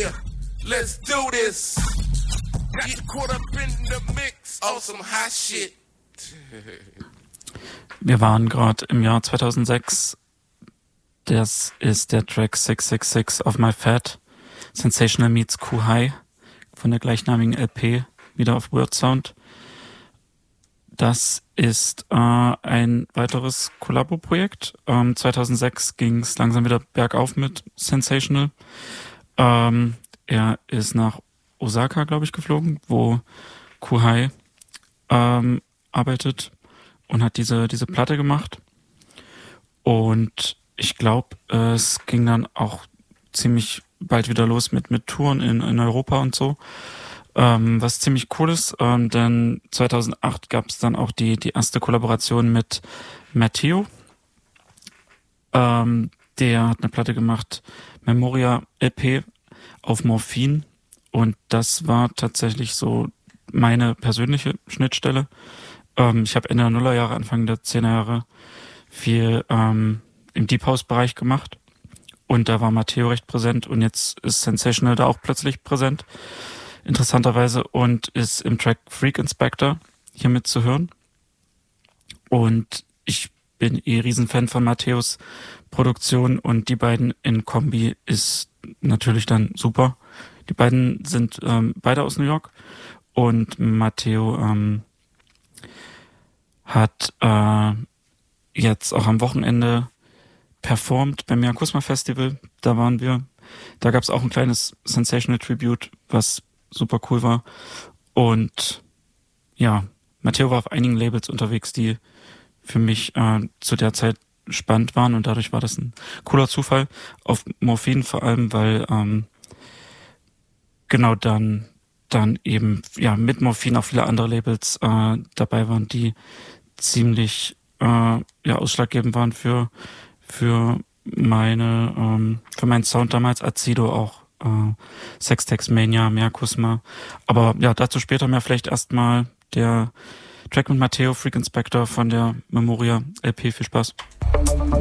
Yeah, let's do this. Get caught up in the mix of some hot shit. Wir waren gerade im Jahr 2006. Das ist der Track 666 of My Fat. Sensational meets Q-High von der gleichnamigen LP, wieder auf Word Sound. Das ist ein weiteres Kollabo-Projekt. 2006 ging es langsam wieder bergauf mit Sensational. Er ist nach Osaka, glaube ich, geflogen, wo Q-High arbeitet und hat diese Platte gemacht. Und ich glaube, es ging dann auch ziemlich bald wieder los mit Touren in Europa und so. Was ziemlich cool ist, denn 2008 gab es dann auch die erste Kollaboration mit Matteo. Der hat eine Platte gemacht, Memoria LP auf Morphin. Und das war tatsächlich so meine persönliche Schnittstelle. Ich habe Ende der Nullerjahre, Anfang der 10er Jahre viel im Deep House Bereich gemacht. Und da war Matteo recht präsent und jetzt ist Sensational da auch plötzlich präsent, interessanterweise, und ist im Track Freak Inspector hier mit zu hören. Und ich bin Riesenfan von Matteos Produktion und die beiden in Kombi ist natürlich dann super. Die beiden sind beide aus New York und Matteo hat jetzt auch am Wochenende performt beim Miakusma Festival. Da waren wir. Da gab es auch ein kleines Sensational Tribute, was super cool war. Und ja, Matteo war auf einigen Labels unterwegs, die für mich zu der Zeit spannend waren und dadurch war das ein cooler Zufall. Auf Morphin vor allem, weil genau dann eben ja mit Morphin auch viele andere Labels dabei waren, die ziemlich ausschlaggebend waren für meinen Sound damals, Azido auch, Sextex Mania, Miakusma. Aber ja, dazu später mehr. Vielleicht erstmal der Track mit Matteo, Freak Inspector von der Memoria LP. Viel Spaß.